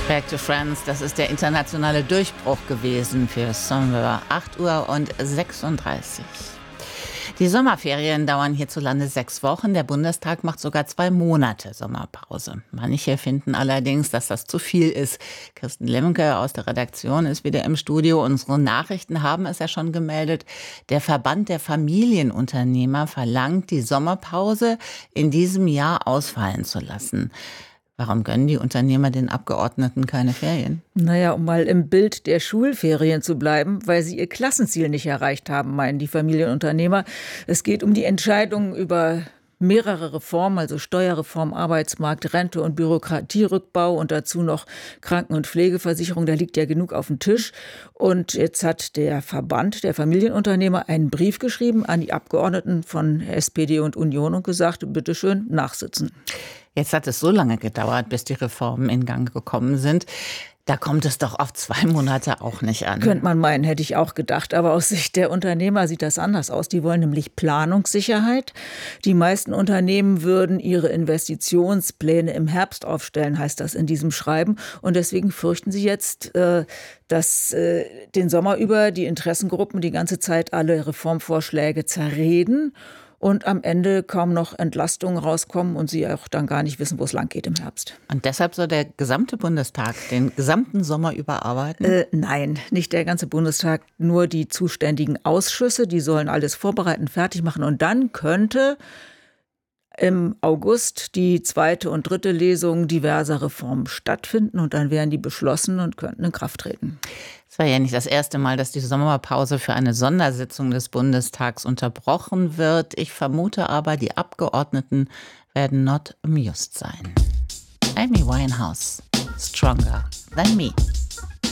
Back to Friends, das ist der internationale Durchbruch gewesen für Somewhere. 8:36 Uhr. Die Sommerferien dauern hierzulande 6 Wochen. Der Bundestag macht sogar 2 Monate Sommerpause. Manche finden allerdings, dass das zu viel ist. Kirsten Lemke aus der Redaktion ist wieder im Studio. Unsere Nachrichten haben es ja schon gemeldet. Der Verband der Familienunternehmer verlangt, die Sommerpause in diesem Jahr ausfallen zu lassen. Warum gönnen die Unternehmer den Abgeordneten keine Ferien? Naja, um mal im Bild der Schulferien zu bleiben, weil sie ihr Klassenziel nicht erreicht haben, meinen die Familienunternehmer. Es geht um die Entscheidung über mehrere Reformen, also Steuerreform, Arbeitsmarkt, Rente und Bürokratierückbau und dazu noch Kranken- und Pflegeversicherung. Da liegt ja genug auf dem Tisch. Und jetzt hat der Verband der Familienunternehmer einen Brief geschrieben an die Abgeordneten von SPD und Union und gesagt, bitteschön, nachsitzen. Jetzt hat es so lange gedauert, bis die Reformen in Gang gekommen sind. Da kommt es doch auf 2 Monate auch nicht an. Könnte man meinen, hätte ich auch gedacht. Aber aus Sicht der Unternehmer sieht das anders aus. Die wollen nämlich Planungssicherheit. Die meisten Unternehmen würden ihre Investitionspläne im Herbst aufstellen, heißt das in diesem Schreiben. Und deswegen fürchten sie jetzt, dass den Sommer über die Interessengruppen die ganze Zeit alle Reformvorschläge zerreden und am Ende kaum noch Entlastungen rauskommen und sie auch dann gar nicht wissen, wo es lang geht im Herbst. Und deshalb soll der gesamte Bundestag den gesamten Sommer überarbeiten? Nein, nicht der ganze Bundestag, nur die zuständigen Ausschüsse, die sollen alles vorbereiten, fertig machen und dann könnte im August die 2. und 3. Lesung diverser Reformen stattfinden und dann wären die beschlossen und könnten in Kraft treten. Es war ja nicht das erste Mal, dass die Sommerpause für eine Sondersitzung des Bundestags unterbrochen wird. Ich vermute aber, die Abgeordneten werden not amused sein. Amy Winehouse, Stronger Than Me.